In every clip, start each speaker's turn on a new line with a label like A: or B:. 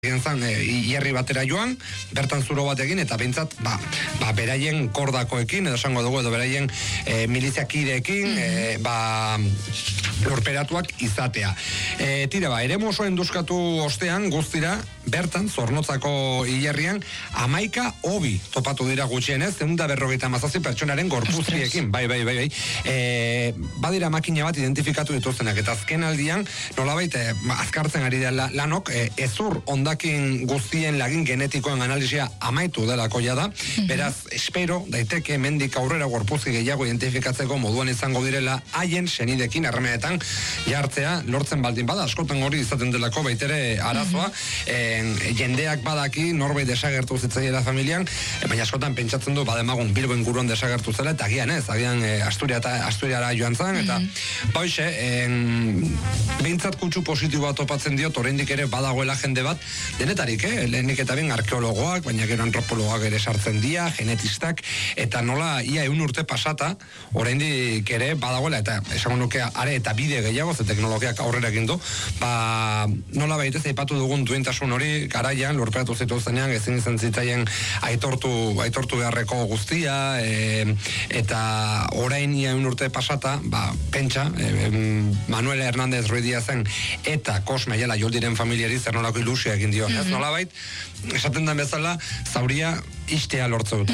A: Zan, hierri batera joan, bertan zuro batekin, eta bintzat, beraien kordakoekin, edo esango dugu, edo beraien miliziakideekin, lurperatuak izatea. Tira, eremu oso enduzkatu ostean, guztira, bertan, Zornotzako hierrian, 11 hobi topatu dira gutxienez, 157 pertsonaren gorpuzkiekin, bai. Badira makina bat identifikatu dituztenak, eta azken aldian, nolabait, azkartzen ari da lanok, ezur ondakin guztien lagin genetikoen analizia amaitu delako da, beraz, espero, daiteke, mendik aurrera gorpuzki gehiago identifikatzeko moduan izango direla, haien senidekin erremenetan jartzea, lortzen baldin bada, askotan hori izaten delako baitere arazoa, jendeak badaki, norbait desagertu zitzaiela familian, baina askotan pentsatzen du, bademagun Bilbo inguruan desagertu zela, eta agian ez, Asturiara joan zen, eta baixe, behintzat kutsu positiboa topatzen diot, oraindik ere badagoela jende bat, denetarik, lehenik eta ben arkeologoak, baina gero antropologoak ere sartzen dira, genetistak, eta nola ia 1 urte pasata, oraindik ere badagoela, eta esango nuke are eta bide gehiago, ze teknologiak aurrera egin du, nola baitez aipatu dugun duintasun hori, garaian, lurperatu zituztenean, ezin izan zitzaien aitortu beharreko guztia, eta orain ia 1 urte pasata, pentsa, Manuel Hernández Ruidia zen, eta Kosme Ayala Joldiren familiari zer nolako ilusia egin dio, ez nolabait, esaten den bezala, zauria istea lortze dut.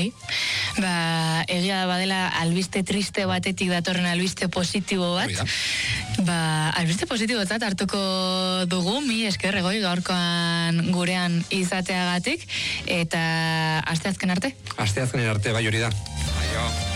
B: Egia badela albiste triste batetik datorren albiste positibo bat, albiste positibotzat hartuko dugu, mi esker Egoi gaurkoan gurean izateagatik, eta asteazken arte?
A: Asteazken arte, bai hori da.